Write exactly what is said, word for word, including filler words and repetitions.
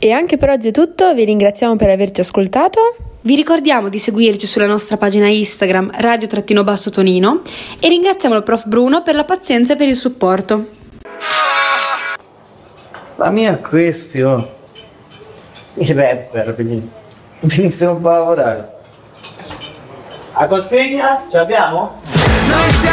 E anche per oggi è tutto, vi ringraziamo per averci ascoltato. Vi ricordiamo di seguirci sulla nostra pagina Instagram radio-basso Tonino e ringraziamo il prof Bruno per la pazienza e per il supporto. La mia questione, i rapper venissero un po' a lavorare. A consegna ce l'abbiamo?